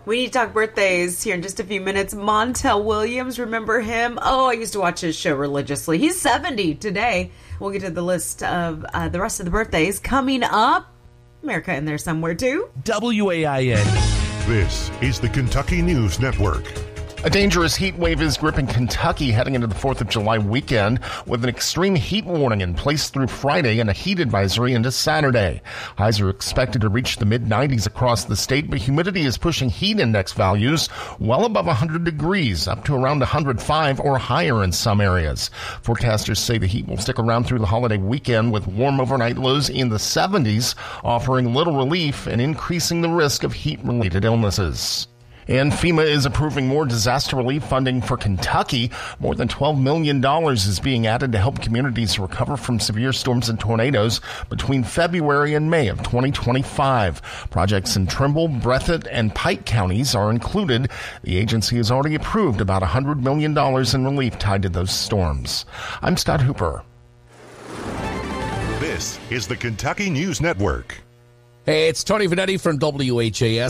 We need to talk birthdays here in just a few minutes. Montel Williams, remember him? Oh, I used to watch his show religiously. He's 70 today. We'll get to the list of the rest of the birthdays coming up. America in there somewhere, too. WAIN. This is the Kentucky News Network. A dangerous heat wave is gripping Kentucky heading into the 4th of July weekend with an extreme heat warning in place through Friday and a heat advisory into Saturday. Highs are expected to reach the mid-90s across the state, but humidity is pushing heat index values well above 100 degrees, up to around 105 or higher in some areas. Forecasters say the heat will stick around through the holiday weekend with warm overnight lows in the 70s, offering little relief and increasing the risk of heat-related illnesses. And FEMA is approving more disaster relief funding for Kentucky. More than $12 million is being added to help communities recover from severe storms and tornadoes between February and May of 2025. Projects in Trimble, Breathitt, and Pike counties are included. The agency has already approved about $100 million in relief tied to those storms. I'm Scott Hooper. This is the Kentucky News Network. Hey, it's Tony Vanetti from WHAS.